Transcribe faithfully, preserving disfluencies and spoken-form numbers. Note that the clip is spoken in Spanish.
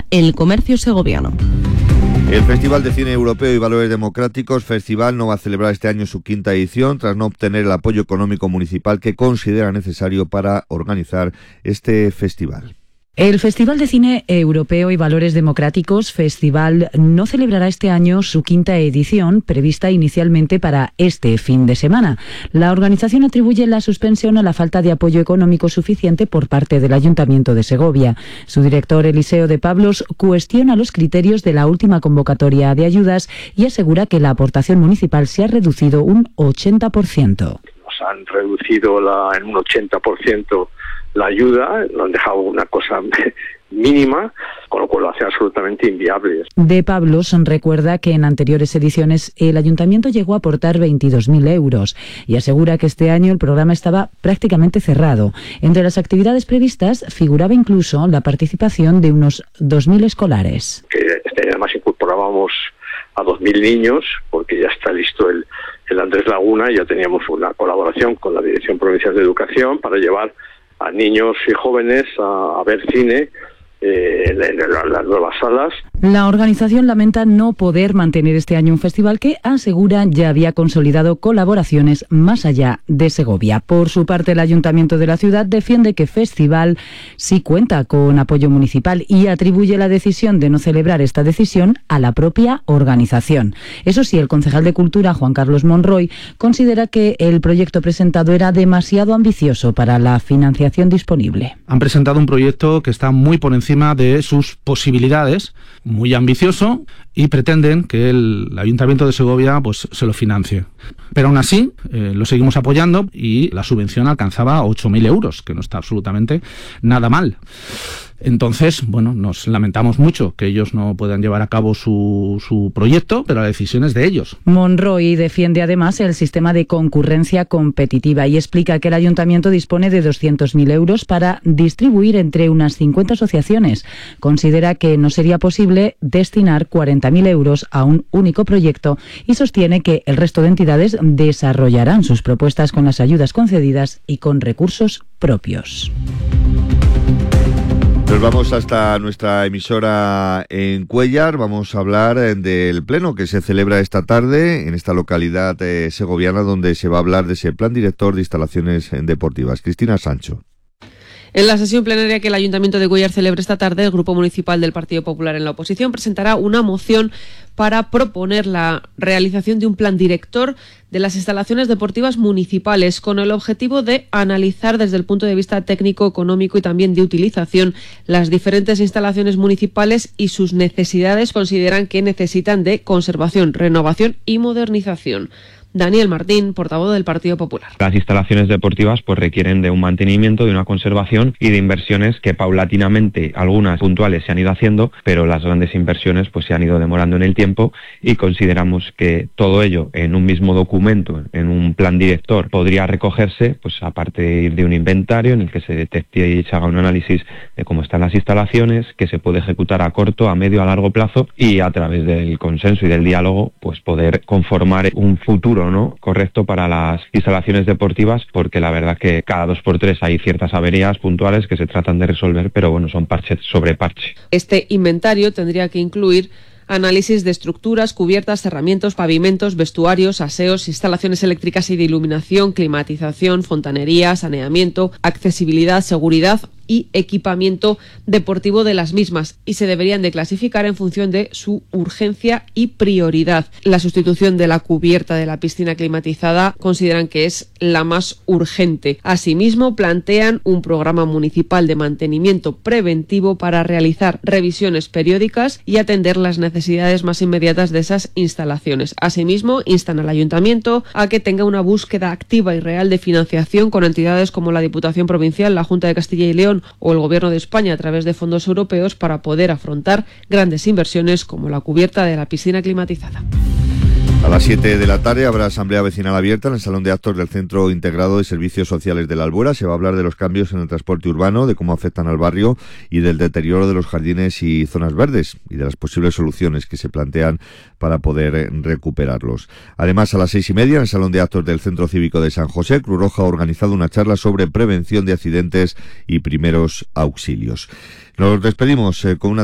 el comercio segoviano. El Festival de Cine Europeo y Valores Democráticos, Festival, no va a celebrar este año su quinta edición tras no obtener el apoyo económico municipal que considera necesario para organizar este festival. El Festival de Cine Europeo y Valores Democráticos, Festival, no celebrará este año su quinta edición, prevista inicialmente para este fin de semana. La organización atribuye la suspensión a la falta de apoyo económico suficiente por parte del Ayuntamiento de Segovia. Su director, Eliseo de Pablos, cuestiona los criterios de la última convocatoria de ayudas y asegura que la aportación municipal se ha reducido un ochenta por ciento. Nos han reducido la, en un ochenta por ciento la ayuda, nos han dejado una cosa mínima, con lo cual lo hace absolutamente inviable. De Pablos recuerda que en anteriores ediciones el ayuntamiento llegó a aportar veintidós mil euros y asegura que este año el programa estaba prácticamente cerrado. Entre las actividades previstas figuraba incluso la participación de unos dos mil escolares. Que este año además incorporábamos a dos mil niños, porque ya está listo el, el Andrés Laguna, y ya teníamos una colaboración con la Dirección Provincial de Educación para llevar a niños y jóvenes a, a ver cine eh, en, en, en las nuevas salas. La organización lamenta no poder mantener este año un festival que, asegura, ya había consolidado colaboraciones más allá de Segovia. Por su parte, el Ayuntamiento de la ciudad defiende que Festival sí cuenta con apoyo municipal y atribuye la decisión de no celebrar esta decisión a la propia organización. Eso sí, el concejal de Cultura, Juan Carlos Monroy, considera que el proyecto presentado era demasiado ambicioso para la financiación disponible. Han presentado un proyecto que está muy por encima de sus posibilidades, muy ambicioso, y pretenden que el Ayuntamiento de Segovia pues se lo financie. Pero aún así eh, lo seguimos apoyando y la subvención alcanzaba ocho mil euros, que no está absolutamente nada mal. Entonces, bueno, nos lamentamos mucho que ellos no puedan llevar a cabo su, su proyecto, pero la decisión es de ellos. Monroy defiende además el sistema de concurrencia competitiva y explica que el ayuntamiento dispone de doscientos mil euros para distribuir entre unas cincuenta asociaciones. Considera que no sería posible destinar cuarenta mil euros a un único proyecto y sostiene que el resto de entidades desarrollarán sus propuestas con las ayudas concedidas y con recursos propios. Nos vamos hasta nuestra emisora en Cuéllar. Vamos a hablar del pleno que se celebra esta tarde en esta localidad eh, segoviana, donde se va a hablar de ese plan director de instalaciones deportivas. Cristina Sancho. En la sesión plenaria que el Ayuntamiento de Cuéllar celebra esta tarde, el Grupo Municipal del Partido Popular en la oposición presentará una moción para proponer la realización de un plan director de las instalaciones deportivas municipales con el objetivo de analizar desde el punto de vista técnico, económico y también de utilización las diferentes instalaciones municipales y sus necesidades. Consideran que necesitan de conservación, renovación y modernización. Daniel Martín, portavoz del Partido Popular. Las instalaciones deportivas pues requieren de un mantenimiento, de una conservación y de inversiones que paulatinamente, algunas puntuales, se han ido haciendo, pero las grandes inversiones pues se han ido demorando en el tiempo, y consideramos que todo ello en un mismo documento, en un plan director, podría recogerse pues a partir de un inventario en el que se detecte y se haga un análisis de cómo están las instalaciones, que se puede ejecutar a corto, a medio, a largo plazo, y a través del consenso y del diálogo pues poder conformar un futuro ¿no? correcto para las instalaciones deportivas, porque la verdad que cada dos por tres hay ciertas averías puntuales que se tratan de resolver, pero bueno, son parche sobre parche. Este inventario tendría que incluir análisis de estructuras, cubiertas, cerramientos, pavimentos, vestuarios, aseos, instalaciones eléctricas y de iluminación, climatización, fontanería, saneamiento, accesibilidad, seguridad y equipamiento deportivo de las mismas, y se deberían de clasificar en función de su urgencia y prioridad. La sustitución de la cubierta de la piscina climatizada consideran que es la más urgente. Asimismo, plantean un programa municipal de mantenimiento preventivo para realizar revisiones periódicas y atender las necesidades más inmediatas de esas instalaciones. Asimismo, instan al Ayuntamiento a que tenga una búsqueda activa y real de financiación con entidades como la Diputación Provincial, la Junta de Castilla y León o el Gobierno de España a través de fondos europeos para poder afrontar grandes inversiones como la cubierta de la piscina climatizada. A las siete de la tarde habrá asamblea vecinal abierta en el Salón de Actos del Centro Integrado de Servicios Sociales de la Albuera. Se va a hablar de los cambios en el transporte urbano, de cómo afectan al barrio y del deterioro de los jardines y zonas verdes y de las posibles soluciones que se plantean para poder recuperarlos. Además, a las seis y media en el Salón de Actos del Centro Cívico de San José, Cruz Roja ha organizado una charla sobre prevención de accidentes y primeros auxilios. Nos despedimos eh, con una